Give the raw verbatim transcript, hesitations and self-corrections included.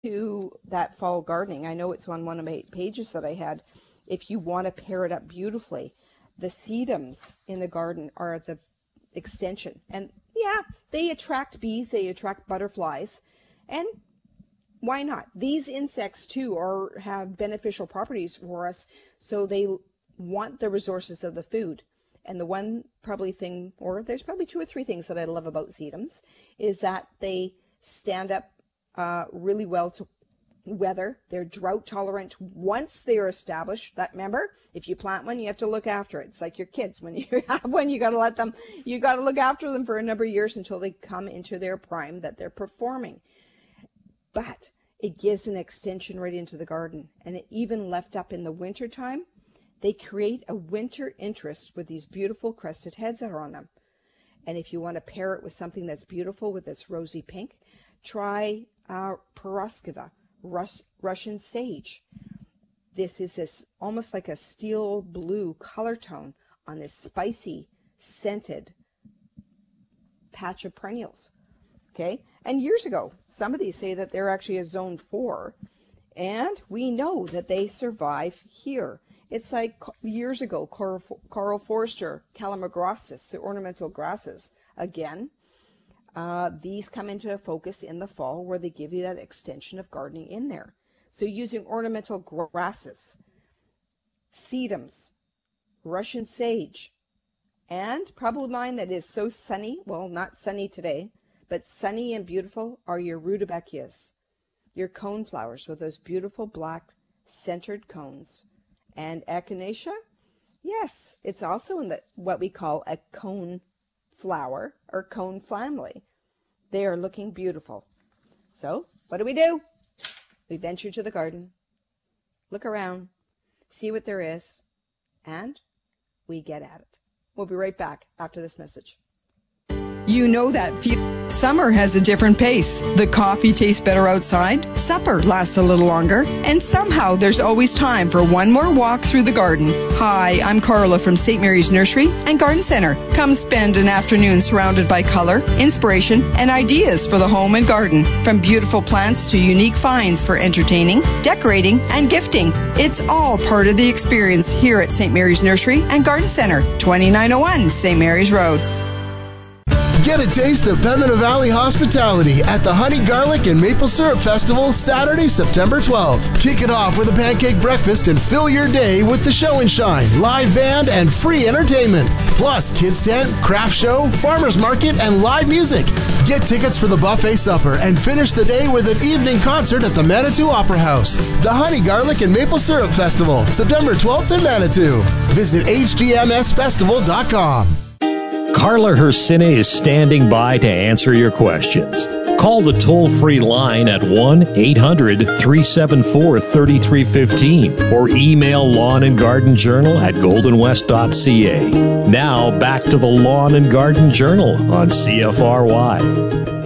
to that fall gardening, I know it's on one of my pages that I had, if you want to pair it up beautifully, the sedums in the garden are the extension. And yeah, they attract bees, they attract butterflies, and why not? These insects too are have beneficial properties for us, so they want the resources of the food. And the one probably thing, or there's probably two or three things that I love about sedums, is that they stand up uh, really well to weather. They're drought tolerant once they are established. That, remember, if you plant one, you have to look after it. It's like your kids. When you have one, you got to let them, you got to look after them for a number of years until they come into their prime that they're performing. But it gives an extension right into the garden. And it even left up in the winter time, they create a winter interest with these beautiful crested heads that are on them. And if you want to pair it with something that's beautiful with this rosy pink, try uh, Perovskaya, Rus Russian sage. This is this almost like a steel blue color tone on this spicy, scented patch of perennials. Okay, and years ago, some of these say that they're actually a zone four, and we know that they survive here. It's like years ago, Carl, Carl Forster, Calamagrostis, the ornamental grasses. Again, uh, these come into focus in the fall where they give you that extension of gardening in there. So using ornamental grasses, sedums, Russian sage, and probably mine that is so sunny, well, not sunny today, but sunny and beautiful are your rudbeckias, your cone flowers with those beautiful black centered cones. And echinacea, yes, it's also in the, what we call a cone flower or cone family. They are looking beautiful. So what do we do? We venture to the garden, look around, see what there is, and we get at it. We'll be right back after this message. You know that few summer has a different pace. The coffee tastes better outside, supper lasts a little longer, and somehow there's always time for one more walk through the garden. Hi, I'm Carla from Saint Mary's Nursery and Garden Center. Come spend an afternoon surrounded by color, inspiration, and ideas for the home and garden. From beautiful plants to unique finds for entertaining, decorating, and gifting. It's all part of the experience here at Saint Mary's Nursery and Garden Center, twenty-nine oh one Saint Mary's Road. Get a taste of Pembina Valley hospitality at the Honey Garlic and Maple Syrup Festival Saturday, September twelfth. Kick it off with a pancake breakfast and fill your day with the Show and Shine, live band, and free entertainment. Plus, kids tent, craft show, farmers market, and live music. Get tickets for the buffet supper and finish the day with an evening concert at the Manitou Opera House. The Honey Garlic and Maple Syrup Festival, September twelfth in Manitou. Visit H G M S festival dot com. Carla Hersine is standing by to answer your questions. Call the toll-free line at one eight hundred three seven four three three one five or email Lawn and Garden Journal at golden west dot c a. Now back to the Lawn and Garden Journal on C F R Y.